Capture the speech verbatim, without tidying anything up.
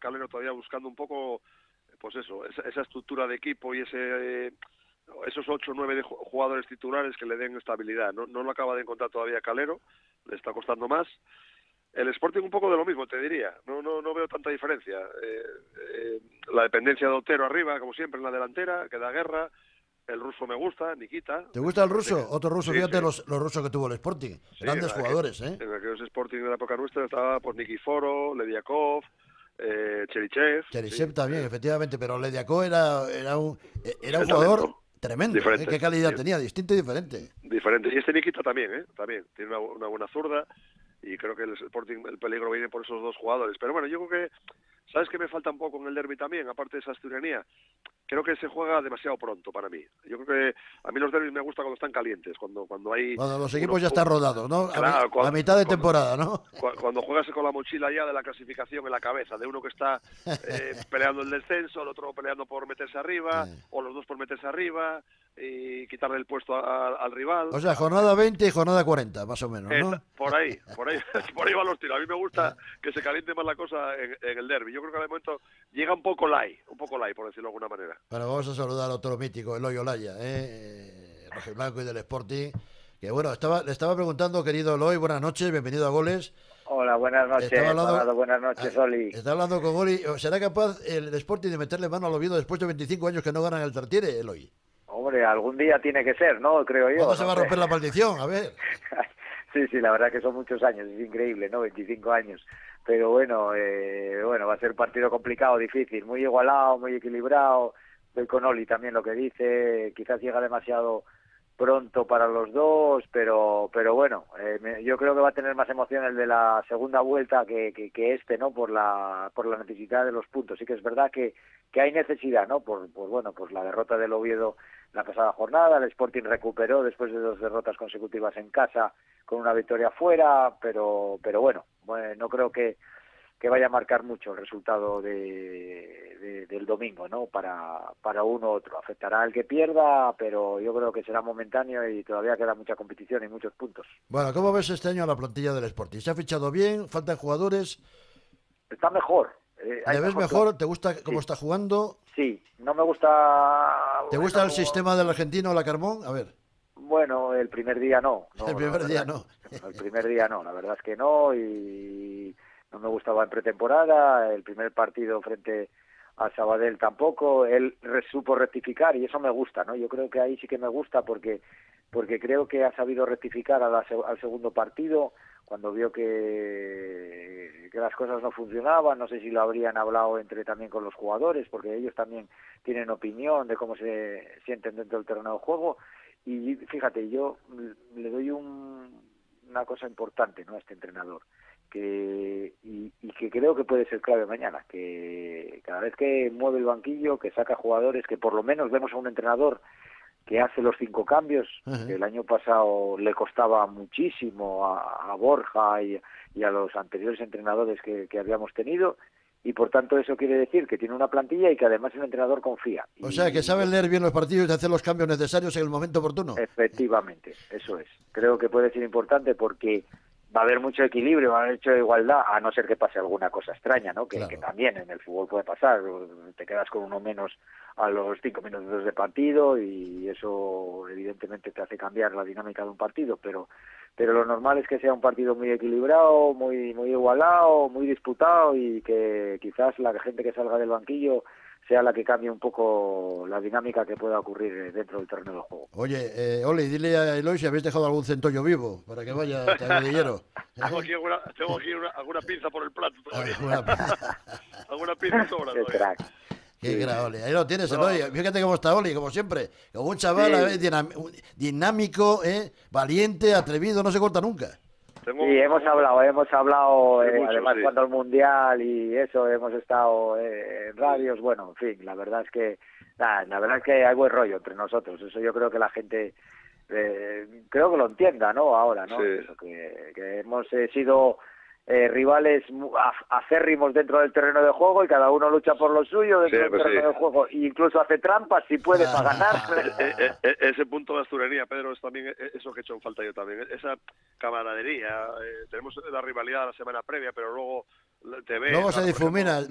Calero todavía buscando un poco, pues eso, esa, esa estructura de equipo y ese eh, esos ocho o nueve jugadores titulares que le den estabilidad. No, no lo acaba de encontrar todavía Calero, le está costando más. El Sporting un poco de lo mismo, te diría. No no no veo tanta diferencia. Eh, eh, la dependencia de Otero arriba, como siempre, en la delantera, que da guerra. El ruso me gusta, Nikita. ¿Te gusta el ruso? Que... Otro ruso, sí, fíjate sí. los, los rusos que tuvo el Sporting. Sí, Grandes en jugadores, aquel, ¿eh? en aquellos Sporting de la época nuestra estaba pues Nikiforo, Lediakov, eh, Cherichev. Sí, Cherisev también, eh, efectivamente, pero Lediakov era, era, un, era un el jugador talento. tremendo, ¿eh? Diferente. Qué calidad tenía, distinto y diferente. Diferente. Y este Nikita también, ¿eh? También. Tiene una, una buena zurda y creo que el Sporting, el peligro viene por esos dos jugadores. Pero bueno, yo creo que, ¿sabes qué me falta un poco en el derbi también? Aparte de esa asturianía, creo que se juega demasiado pronto para mí. Yo creo que a mí los derbis me gustan cuando están calientes, cuando cuando hay... Cuando los uno, equipos ya están rodados, ¿no? A, mi, claro, a cuando, mitad de cuando, temporada, ¿no? cuando juegas con la mochila ya de la clasificación en la cabeza, de uno que está eh, peleando el descenso, el otro peleando por meterse arriba, Eh. o los dos por meterse arriba, y quitarle el puesto a, a, al rival. O sea, jornada veinte y jornada cuarenta, más o menos, Esa, ¿no? por ahí, por ahí, por ahí van los tiros. A mí me gusta que se caliente más la cosa en, en el derbi. Yo creo que de momento llega un poco light, un poco light, por decirlo de alguna manera. Bueno, vamos a saludar a otro mítico, Eloy Olaya, ¿eh? Rojiblanco y del Sporting. Que bueno, estaba, le estaba preguntando, querido Eloy, buenas noches, bienvenido a Goles. Hola, buenas noches, hablando, Manado, buenas noches, Oli. Está hablando con Oli. ¿Será capaz el Sporting de meterle mano al Oviedo después de veinticinco años que no ganan el Tartiere, Eloy? Hombre, algún día tiene que ser, ¿no? Creo yo. ¿Cuándo no se va a sé. romper la maldición? A ver. Sí, sí, la verdad que son muchos años, es increíble, ¿no? veinticinco años. Pero bueno, eh, bueno, va a ser un partido complicado, difícil, muy igualado, muy equilibrado. Estoy con Oli también lo que dice, quizás llega demasiado pronto para los dos, pero pero bueno, eh, me, yo creo que va a tener más emoción el de la segunda vuelta que, que, que este, ¿no? Por la por la necesidad de los puntos. Sí que es verdad que, que hay necesidad, ¿no? Por, por bueno, pues la derrota del Oviedo la pasada jornada, el Sporting recuperó después de dos derrotas consecutivas en casa con una victoria fuera, pero pero bueno, bueno no creo que que vaya a marcar mucho el resultado de, de, del domingo, ¿no? Para, para uno u otro. Afectará al que pierda, pero yo creo que será momentáneo y todavía queda mucha competición y muchos puntos. Bueno, ¿cómo ves este año a la plantilla del Sporting? ¿Se ha fichado bien? ¿Faltan jugadores? Está mejor. Eh, ¿Le ves mejor? mejor? ¿Te gusta cómo sí. está jugando? Sí, no me gusta... ¿Te bueno, gusta el sistema del argentino, la Carmón? A ver. Bueno, el primer día no. no el primer no, día no. El primer día no, la verdad es que no, y no me gustaba en pretemporada, el primer partido frente a Sabadell tampoco, él supo rectificar y eso me gusta, ¿no? Yo creo que ahí sí que me gusta porque porque creo que ha sabido rectificar a la, al segundo partido cuando vio que, que las cosas no funcionaban. No sé si lo habrían hablado entre también con los jugadores, porque ellos también tienen opinión de cómo se sienten dentro del terreno de juego. Y fíjate, yo le doy un, una cosa importante, ¿no?, a este entrenador, que y, y que creo que puede ser clave mañana, que cada vez que mueve el banquillo, que saca jugadores, que por lo menos vemos a un entrenador que hace los cinco cambios, uh-huh. que el año pasado le costaba muchísimo a, a Borja y, y a los anteriores entrenadores que, que habíamos tenido, y por tanto eso quiere decir que tiene una plantilla y que además el entrenador confía. O y, sea, que sabe leer bien los partidos y hacer los cambios necesarios en el momento oportuno. Efectivamente, eso es. Creo que puede ser importante porque va a haber mucho equilibrio, va a haber mucha igualdad, a no ser que pase alguna cosa extraña, ¿no? Que, claro. que también en el fútbol puede pasar. Te quedas con uno menos a los cinco minutos de partido y eso evidentemente te hace cambiar la dinámica de un partido, pero pero lo normal es que sea un partido muy equilibrado, muy muy igualado, muy disputado, y que quizás la gente que salga del banquillo sea la que cambie un poco la dinámica que pueda ocurrir dentro del terreno del juego. Oye, eh, Oli, dile a Eloy si habéis dejado algún centollo vivo para que vaya hasta el rodillero. Tengo aquí, alguna, tengo aquí una, alguna pinza por el plato todavía. ¿Alguna, alguna pinza sobra todavía? Qué crack. Qué gran, Oli. Ahí lo tienes, no. Eloy. Fíjate cómo está Oli, como siempre. Como un chaval sí. eh, dinámico, eh, valiente, atrevido, no se corta nunca. Tengo... Sí, hemos hablado, hemos hablado, eh, mucho, además sí. cuando el Mundial y eso, hemos estado eh, en radios, bueno, en fin, la verdad es que, nada, la verdad es que hay buen rollo entre nosotros, eso yo creo que la gente, eh, creo que lo entienda, ¿no? Ahora, ¿no? Sí. Eso, que, que hemos eh, sido eh, rivales acérrimos dentro del terreno de juego y cada uno lucha por lo suyo dentro sí, del pues terreno sí. de juego, e incluso hace trampas si puede ah, para ganar. eh, eh, ese punto de asturianía, Pedro, es también eso que he hecho en falta yo también, esa camaradería. Eh, tenemos la rivalidad la semana previa, pero luego te ves. Luego se difumina.